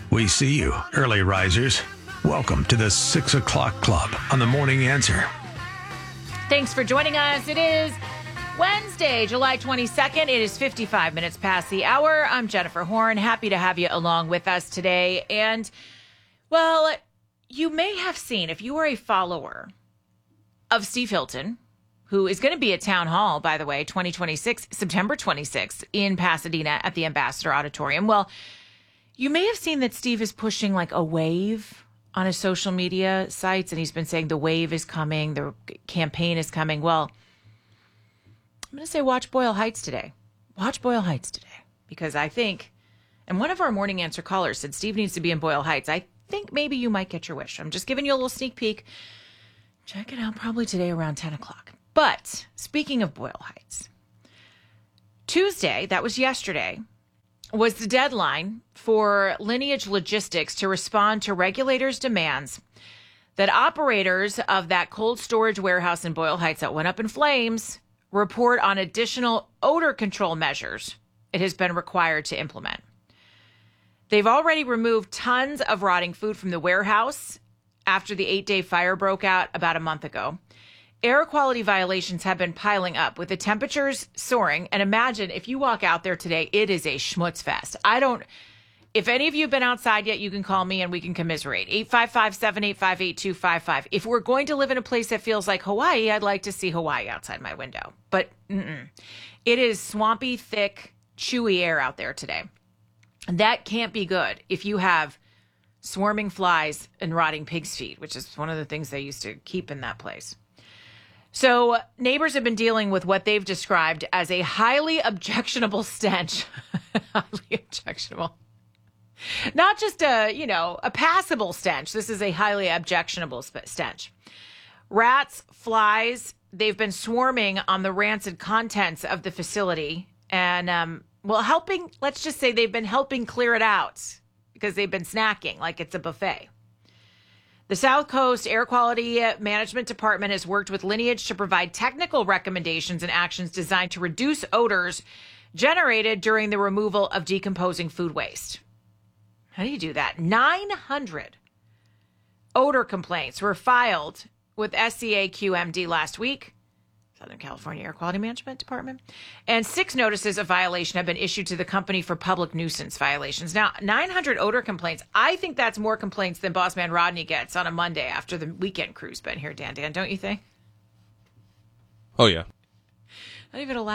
We see you, early risers. Welcome to the 6 o'clock club on the Morning Answer. Thanks for joining us. It is Wednesday, July 22nd. It is 55 minutes past the hour. I'm Jennifer Horn. Happy to have you along with us today. And, well, you may have seen, if you are a follower of Steve Hilton, who is going to be at Town Hall, by the way, 2026, September 26th in Pasadena at the Ambassador Auditorium. Well, you may have seen that Steve is pushing like a wave on his social media sites, and he's been saying the wave is coming, the campaign is coming. Well, I'm going to say watch Boyle Heights today. Watch Boyle Heights today, because I think, and one of our Morning Answer callers said Steve needs to be in Boyle Heights. I think maybe you might get your wish. I'm just giving you a little sneak peek. Check it out probably today around 10 o'clock. But speaking of Boyle Heights, Tuesday, that was yesterday, was the deadline for Lineage Logistics to respond to regulators' demands that operators of that cold storage warehouse in Boyle Heights that went up in flames report on additional odor control measures it has been required to implement. They've already removed tons of rotting food from the warehouse after the 8-day fire broke out about a month ago. Air quality violations have been piling up with the temperatures soaring. And imagine if you walk out there today, it is a schmutz fest. If any of you have been outside yet, you can call me and we can commiserate. 855-785-8255. If we're going to live in a place that feels like Hawaii, I'd like to see Hawaii outside my window. But it is swampy, thick, chewy air out there today. That can't be good if you have swarming flies and rotting pig's feet, which is one of the things they used to keep in that place. So neighbors have been dealing with what they've described as a highly objectionable stench. Highly objectionable. Not just a passable stench. This is a highly objectionable stench. Rats, flies, they've been swarming on the rancid contents of the facility. And, let's just say they've been helping clear it out because they've been snacking like it's a buffet. The South Coast Air Quality Management Department has worked with Lineage to provide technical recommendations and actions designed to reduce odors generated during the removal of decomposing food waste. How do you do that? 900 odor complaints were filed with SCAQMD last week, Southern California Air Quality Management Department, and 6 notices of violation have been issued to the company for public nuisance violations. Now, 900 odor complaints. I think that's more complaints than Boss Man Rodney gets on a Monday after the weekend crew's been here, Dan, don't you think? Oh, yeah. Not even allowed.